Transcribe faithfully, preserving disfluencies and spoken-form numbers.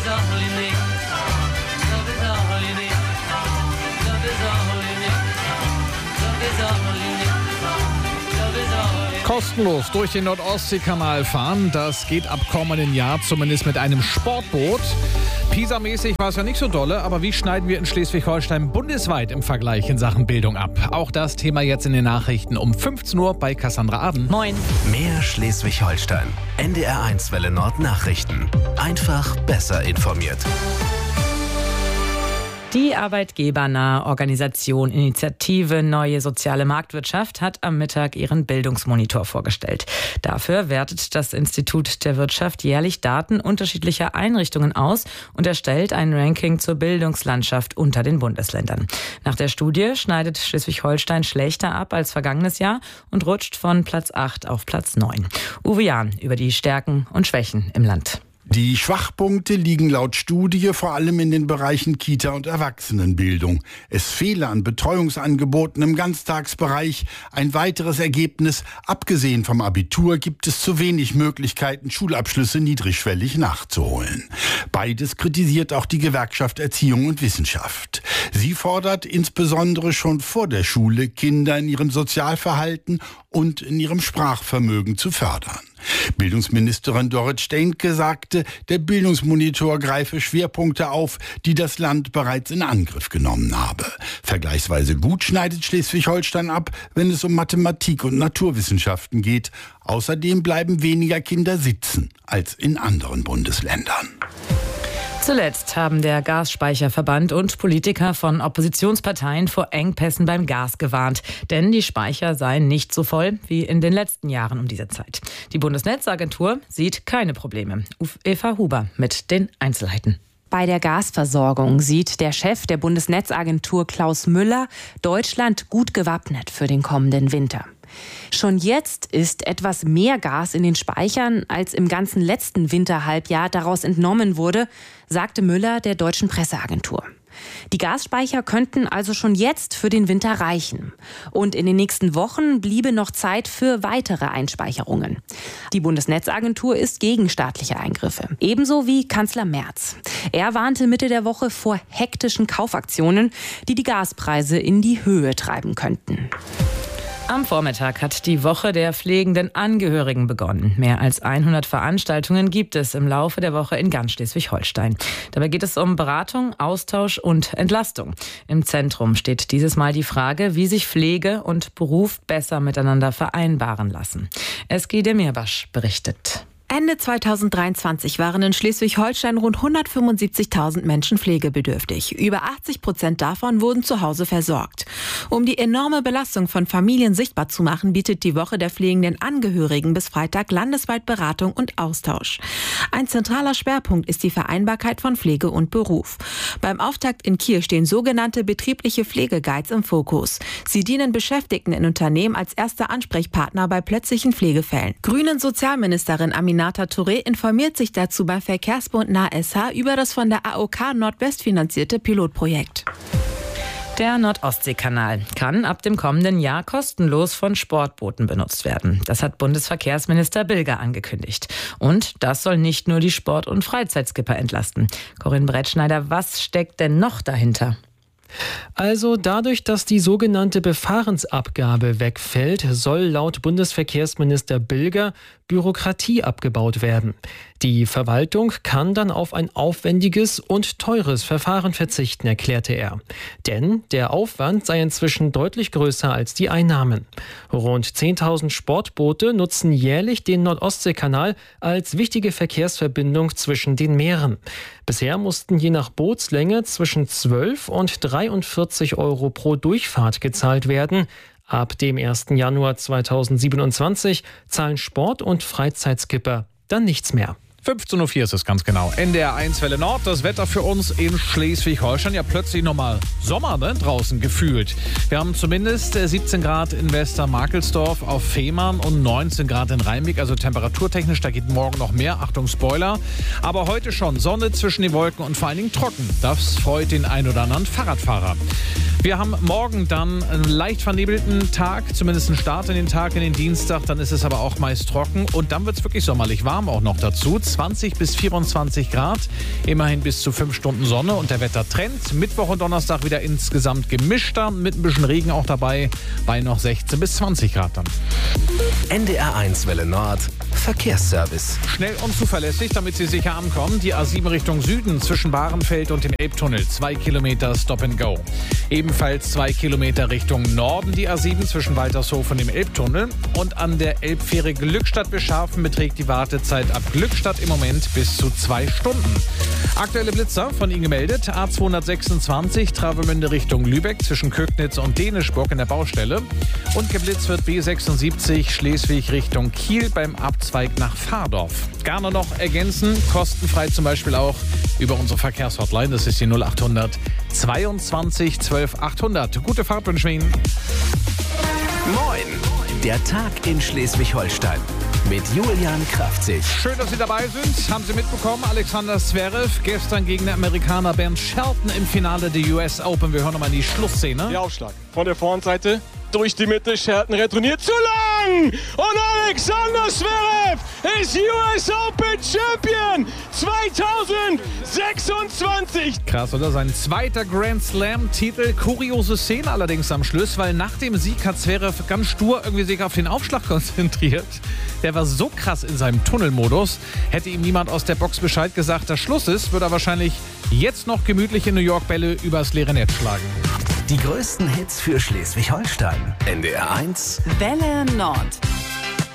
Kostenlos durch den Nordostseekanal fahren, das geht ab kommenden Jahr zumindest mit einem Sportboot. Pisa-mäßig war es ja nicht so dolle, aber wie schneiden wir in Schleswig-Holstein bundesweit im Vergleich in Sachen Bildung ab? Auch das Thema jetzt in den Nachrichten um fünfzehn Uhr bei Cassandra Aden. Moin. Mehr Schleswig-Holstein. N D R eins Welle Nord Nachrichten. Einfach besser informiert. Die arbeitgebernahe Organisation Initiative Neue Soziale Marktwirtschaft hat am Mittag ihren Bildungsmonitor vorgestellt. Dafür wertet das Institut der Wirtschaft jährlich Daten unterschiedlicher Einrichtungen aus und erstellt ein Ranking zur Bildungslandschaft unter den Bundesländern. Nach der Studie schneidet Schleswig-Holstein schlechter ab als vergangenes Jahr und rutscht von Platz acht auf Platz neun. Uwe Jahn über die Stärken und Schwächen im Land. Die Schwachpunkte liegen laut Studie vor allem in den Bereichen Kita- und Erwachsenenbildung. Es fehle an Betreuungsangeboten im Ganztagsbereich. Ein weiteres Ergebnis: Abgesehen vom Abitur gibt es zu wenig Möglichkeiten, Schulabschlüsse niedrigschwellig nachzuholen. Beides kritisiert auch die Gewerkschaft Erziehung und Wissenschaft. Sie fordert insbesondere schon vor der Schule, Kinder in ihrem Sozialverhalten und in ihrem Sprachvermögen zu fördern. Bildungsministerin Dorit Steenke sagte, der Bildungsmonitor greife Schwerpunkte auf, die das Land bereits in Angriff genommen habe. Vergleichsweise gut schneidet Schleswig-Holstein ab, wenn es um Mathematik und Naturwissenschaften geht. Außerdem bleiben weniger Kinder sitzen als in anderen Bundesländern. Zuletzt haben der Gasspeicherverband und Politiker von Oppositionsparteien vor Engpässen beim Gas gewarnt. Denn die Speicher seien nicht so voll wie in den letzten Jahren um diese Zeit. Die Bundesnetzagentur sieht keine Probleme. Eva Huber mit den Einzelheiten. Bei der Gasversorgung sieht der Chef der Bundesnetzagentur Klaus Müller Deutschland gut gewappnet für den kommenden Winter. Schon jetzt ist etwas mehr Gas in den Speichern, als im ganzen letzten Winterhalbjahr daraus entnommen wurde, sagte Müller der Deutschen Presseagentur. Die Gasspeicher könnten also schon jetzt für den Winter reichen. Und in den nächsten Wochen bliebe noch Zeit für weitere Einspeicherungen. Die Bundesnetzagentur ist gegen staatliche Eingriffe. Ebenso wie Kanzler Merz. Er warnte Mitte der Woche vor hektischen Kaufaktionen, die die Gaspreise in die Höhe treiben könnten. Am Vormittag hat die Woche der pflegenden Angehörigen begonnen. Mehr als hundert Veranstaltungen gibt es im Laufe der Woche in ganz Schleswig-Holstein. Dabei geht es um Beratung, Austausch und Entlastung. Im Zentrum steht dieses Mal die Frage, wie sich Pflege und Beruf besser miteinander vereinbaren lassen. Eski Demirbaş berichtet. Ende zweitausenddreiundzwanzig waren in Schleswig-Holstein rund hundertfünfundsiebzigtausend Menschen pflegebedürftig. Über achtzig Prozent davon wurden zu Hause versorgt. Um die enorme Belastung von Familien sichtbar zu machen, bietet die Woche der pflegenden Angehörigen bis Freitag landesweit Beratung und Austausch. Ein zentraler Schwerpunkt ist die Vereinbarkeit von Pflege und Beruf. Beim Auftakt in Kiel stehen sogenannte betriebliche Pflegeguides im Fokus. Sie dienen Beschäftigten in Unternehmen als erster Ansprechpartner bei plötzlichen Pflegefällen. Grünen Sozialministerin Aminata Touré informiert sich dazu beim Verkehrsbund N A S H über das von der A O K Nordwest finanzierte Pilotprojekt. Der Nordostseekanal kann ab dem kommenden Jahr kostenlos von Sportbooten benutzt werden. Das hat Bundesverkehrsminister Bilger angekündigt. Und das soll nicht nur die Sport- und Freizeitskipper entlasten. Corinne Brettschneider, was steckt denn noch dahinter? Also dadurch, dass die sogenannte Befahrensabgabe wegfällt, soll laut Bundesverkehrsminister Bilger Bürokratie abgebaut werden. Die Verwaltung kann dann auf ein aufwendiges und teures Verfahren verzichten, erklärte er. Denn der Aufwand sei inzwischen deutlich größer als die Einnahmen. Rund zehntausend Sportboote nutzen jährlich den Nordostseekanal als wichtige Verkehrsverbindung zwischen den Meeren. Bisher mussten je nach Bootslänge zwischen zwölf und dreiundvierzig Euro pro Durchfahrt gezahlt werden. Ab dem ersten Januar zweitausendsiebenundzwanzig zahlen Sport- und Freizeitskipper dann nichts mehr. fünfzehn Uhr vier ist es ganz genau. N D R eins Welle Nord, das Wetter für uns in Schleswig-Holstein. Ja, plötzlich nochmal Sommer, ne, draußen gefühlt. Wir haben zumindest siebzehn Grad in Westermarkelsdorf auf Fehmarn und neunzehn Grad in Rheinbeck. Also temperaturtechnisch, da geht morgen noch mehr. Achtung, Spoiler. Aber heute schon Sonne zwischen den Wolken und vor allen Dingen trocken. Das freut den ein oder anderen Fahrradfahrer. Wir haben morgen dann einen leicht vernebelten Tag, zumindest einen Start in den Tag, in den Dienstag. Dann ist es aber auch meist trocken und dann wird es wirklich sommerlich warm auch noch dazu. zwanzig bis vierundzwanzig Grad. Immerhin bis zu fünf Stunden Sonne und der Wettertrend. Mittwoch und Donnerstag wieder insgesamt gemischter, mit ein bisschen Regen auch dabei, bei noch sechzehn bis zwanzig Grad dann. N D R eins Welle Nord Verkehrsservice. Schnell und zuverlässig, damit Sie sicher ankommen. Die A sieben Richtung Süden zwischen Bahrenfeld und dem Elbtunnel. Zwei Kilometer Stop and Go. Ebenfalls zwei Kilometer Richtung Norden die A sieben zwischen Waltershof und dem Elbtunnel. Und an der Elbfähre Glückstadt-Bescharfen beträgt die Wartezeit ab Glückstadt im Moment bis zu zwei Stunden. Aktuelle Blitzer von Ihnen gemeldet. A zweihundertsechsundzwanzig Travemünde Richtung Lübeck zwischen Kögnitz und Dänischburg in der Baustelle. Und geblitzt wird B sechsundsiebzig Schleswig Richtung Kiel beim Abzweig nach Fahrdorf. Gerne noch ergänzen, kostenfrei zum Beispiel auch über unsere Verkehrshotline. Das ist die null achthundert zweiundzwanzig zwölf achthundert. Gute Fahrt wünschen wir Ihnen. Moin, der Tag in Schleswig-Holstein mit Julian Kraftzig. Schön, dass Sie dabei sind. Haben Sie mitbekommen, Alexander Zverev gestern gegen den Amerikaner Bernd Shelton im Finale der U S Open. Wir hören nochmal in die Schlussszene. Der Aufschlag von der Vorhandseite durch die Mitte. Shelton retourniert zu lang. Und Alexander Zverev ist U S Open Champion zweitausendsechsundzwanzig. Krass, oder? Sein zweiter Grand Slam-Titel. Kuriose Szene allerdings am Schluss, weil nach dem Sieg hat Zverev ganz stur irgendwie sich auf den Aufschlag konzentriert. Der war so krass in seinem Tunnelmodus. Hätte ihm niemand aus der Box Bescheid gesagt, dass Schluss ist, würde er wahrscheinlich jetzt noch gemütlich in New York Bälle übers leere Netz schlagen. Die größten Hits für Schleswig-Holstein. N D R eins Welle Nord.